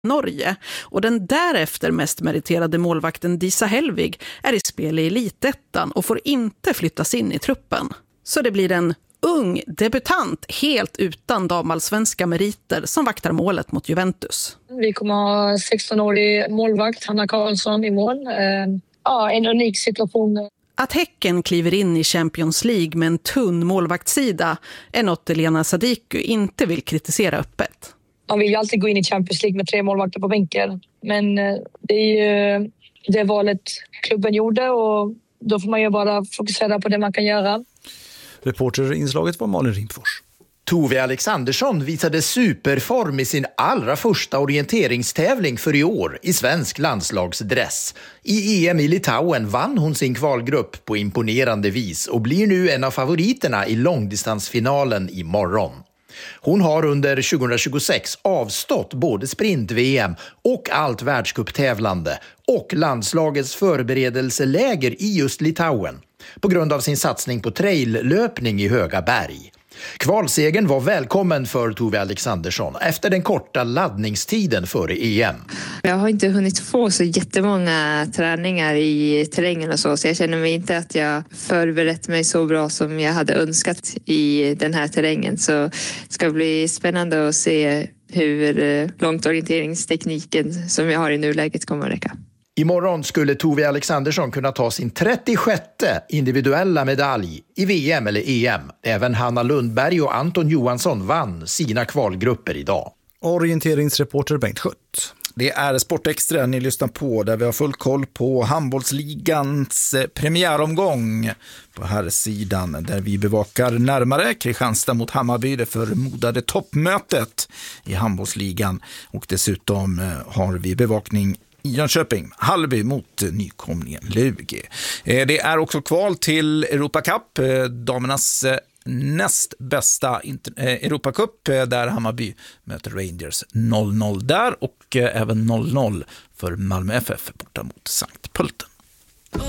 Norge. Och den därefter mest meriterade målvakten Disa Helvig är i spel i Elitettan och får inte flyttas in i truppen. Så det blir en ung debutant helt utan damallsvenska meriter som vaktar målet mot Juventus. Vi kommer ha 16-årig målvakt, Hanna Karlsson, i mål. En unik situation. Att Häcken kliver in i Champions League med en tunn målvaktssida är något Elena Sadiku inte vill kritisera öppet. Man vill ju alltid gå in i Champions League med 3 målvakter på bänken. Men det är ju det valet klubben gjorde och då får man ju bara fokusera på det man kan göra. Reporterinslaget var Malin Rimpfors. Tove Alexandersson visade superform i sin allra första orienteringstävling för i år i svensk landslagsdress. I EM i Litauen vann hon sin kvalgrupp på imponerande vis och blir nu en av favoriterna i långdistansfinalen imorgon. Hon har under 2026 avstått både sprint-VM och allt världscuptävlande och landslagets förberedelseläger i just Litauen på grund av sin satsning på traillöpning i höga berg. Kvalsegen var välkommen för Tove Alexandersson efter den korta laddningstiden före EM. Jag har inte hunnit få så jättemånga träningar i terrängen och så jag känner mig inte att jag förberett mig så bra som jag hade önskat i den här terrängen. Så det ska bli spännande att se hur långt orienteringstekniken som jag har i nuläget kommer att räcka. Imorgon skulle Tove Alexandersson kunna ta sin 36:e individuella medalj i VM eller EM. Även Hanna Lundberg och Anton Johansson vann sina kvalgrupper idag. Orienteringsreporter Bengt Schött. Det är Sportextra ni lyssnar på där vi har full koll på handbollsligans premiäromgång på här sidan där vi bevakar närmare Kristianstad mot Hammarby, det förmodade toppmötet i handbollsligan och dessutom har vi bevakning i Jönköping, Hallby mot nykomlingen Lugi. Det är också kval till Europa Cup, damernas näst bästa Europa Cup där Hammarby möter Rangers 0-0 där och även 0-0 för Malmö FF borta mot Sankt Pölten.